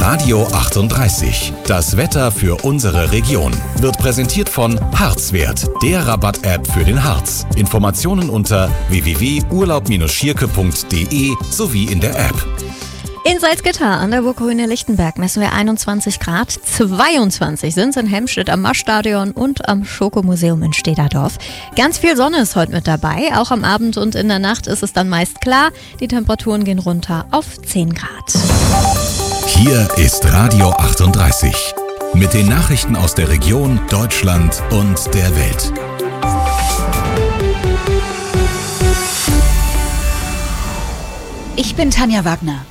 Radio 38. Das Wetter für unsere Region wird präsentiert von Harzwert, der Rabatt-App für den Harz. Informationen unter www.urlaub-schierke.de sowie in der App. In Salzgitter an der Burgruine Lichtenberg messen wir 21 Grad. 22 sind es in Helmstedt am Marststadion und am Schokomuseum in Stederdorf. Ganz viel Sonne ist heute mit dabei. Auch am Abend und in der Nacht ist es dann meist klar. Die Temperaturen gehen runter auf 10 Grad. Hier ist Radio 38 mit den Nachrichten aus der Region, Deutschland und der Welt. Ich bin Tanja Wagner.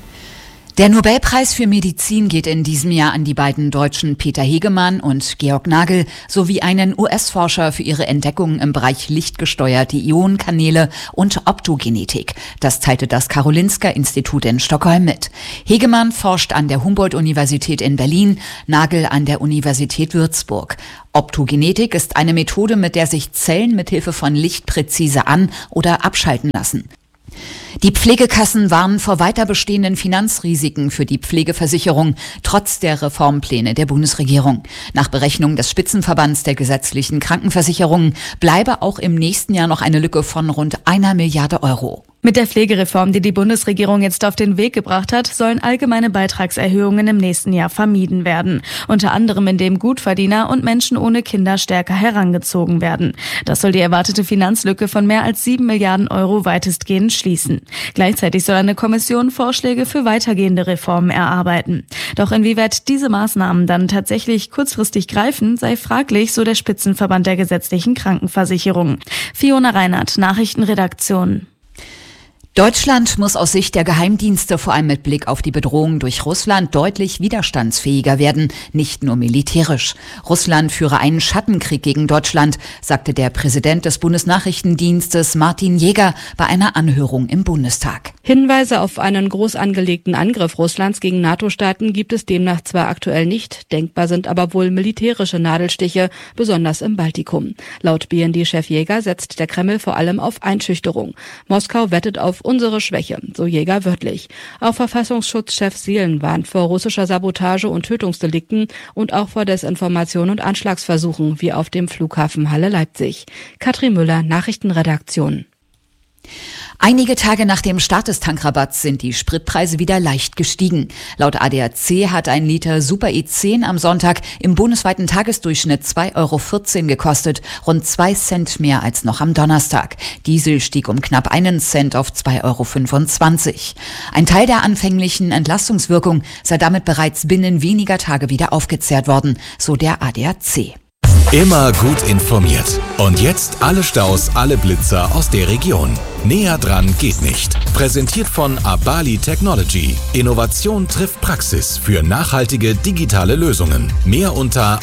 Der Nobelpreis für Medizin geht in diesem Jahr an die beiden Deutschen Peter Hegemann und Georg Nagel sowie einen US-Forscher für ihre Entdeckungen im Bereich lichtgesteuerte Ionenkanäle und Optogenetik. Das teilte das Karolinska-Institut in Stockholm mit. Hegemann forscht an der Humboldt-Universität in Berlin, Nagel an der Universität Würzburg. Optogenetik ist eine Methode, mit der sich Zellen mithilfe von Licht präzise an- oder abschalten lassen. Die Pflegekassen warnen vor weiter bestehenden Finanzrisiken für die Pflegeversicherung, trotz der Reformpläne der Bundesregierung. Nach Berechnung des Spitzenverbands der gesetzlichen Krankenversicherungen bleibe auch im nächsten Jahr noch eine Lücke von rund 1 Milliarde Euro. Mit der Pflegereform, die die Bundesregierung jetzt auf den Weg gebracht hat, sollen allgemeine Beitragserhöhungen im nächsten Jahr vermieden werden. Unter anderem, indem Gutverdiener und Menschen ohne Kinder stärker herangezogen werden. Das soll die erwartete Finanzlücke von mehr als 7 Milliarden Euro weitestgehend schließen. Gleichzeitig soll eine Kommission Vorschläge für weitergehende Reformen erarbeiten. Doch inwieweit diese Maßnahmen dann tatsächlich kurzfristig greifen, sei fraglich, so der Spitzenverband der gesetzlichen Krankenversicherung. Fiona Reinhardt, Nachrichtenredaktion. Deutschland muss aus Sicht der Geheimdienste vor allem mit Blick auf die Bedrohung durch Russland deutlich widerstandsfähiger werden, nicht nur militärisch. Russland führe einen Schattenkrieg gegen Deutschland, sagte der Präsident des Bundesnachrichtendienstes Martin Jäger bei einer Anhörung im Bundestag. Hinweise auf einen groß angelegten Angriff Russlands gegen NATO-Staaten gibt es demnach zwar aktuell nicht, denkbar sind aber wohl militärische Nadelstiche, besonders im Baltikum. Laut BND-Chef Jäger setzt der Kreml vor allem auf Einschüchterung. Moskau wettet auf unsere Schwäche, so Jäger wörtlich. Auch Verfassungsschutzchef Seelen warnt vor russischer Sabotage und Tötungsdelikten und auch vor Desinformation und Anschlagsversuchen, wie auf dem Flughafen Halle-Leipzig. Katrin Müller, Nachrichtenredaktion. Einige Tage nach dem Start des Tankrabatts sind die Spritpreise wieder leicht gestiegen. Laut ADAC hat ein Liter Super E10 am Sonntag im bundesweiten Tagesdurchschnitt 2,14 € gekostet, rund 2 Cent mehr als noch am Donnerstag. Diesel stieg um knapp 1 Cent auf 2,25 €. Ein Teil der anfänglichen Entlastungswirkung sei damit bereits binnen weniger Tage wieder aufgezehrt worden, so der ADAC. Immer gut informiert. Und jetzt alle Staus, alle Blitzer aus der Region. Näher dran geht nicht. Präsentiert von Abali Technology. Innovation trifft Praxis für nachhaltige digitale Lösungen. Mehr unter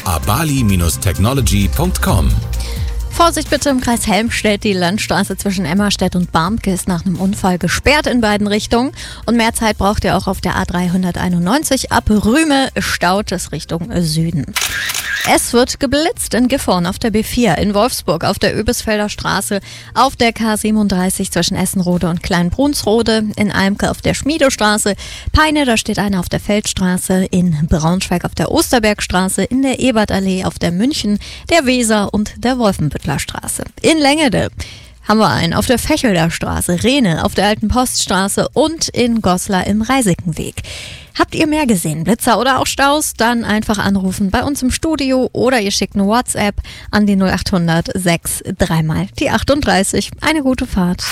abali-technology.com. Vorsicht bitte im Kreis Helmstedt. Die Landstraße zwischen Emmerstedt und Barmke ist nach einem Unfall gesperrt in beiden Richtungen. Und mehr Zeit braucht ihr auch auf der A391 ab Rüme, staut es Richtung Süden. Es wird geblitzt in Gifhorn auf der B4, in Wolfsburg auf der Öbisfelder Straße, auf der K37 zwischen Essenrode und Kleinbrunsrode, in Eimke auf der Schmiedestraße, Peine, da steht einer auf der Feldstraße, in Braunschweig auf der Osterbergstraße, in der Ebertallee auf der München, der Weser und der Wolfenbüttler Straße. In Längede haben wir einen auf der Fechelder Straße, Rehne auf der Alten Poststraße und in Goslar im Reisigenweg. Habt ihr mehr gesehen, Blitzer oder auch Staus? Dann einfach anrufen bei uns im Studio oder ihr schickt eine WhatsApp an die 0800 6 3 mal die 38. Eine gute Fahrt.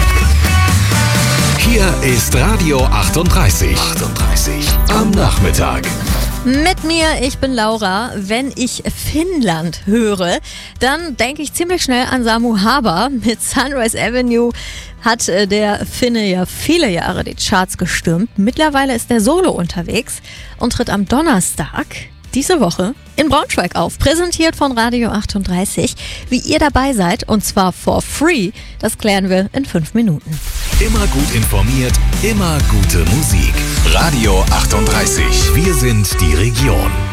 Hier ist Radio 38. 38 am Nachmittag. Mit mir, ich bin Laura. Wenn ich Finnland höre, dann denke ich ziemlich schnell an Samu Haber. Mit Sunrise Avenue hat der Finne ja viele Jahre die Charts gestürmt. Mittlerweile ist er solo unterwegs und tritt am Donnerstag diese Woche in Braunschweig auf. Präsentiert von Radio 38. Wie ihr dabei seid, und zwar for free, das klären wir in 5 Minuten. Immer gut informiert, immer gute Musik. Radio 38. Wir sind die Region.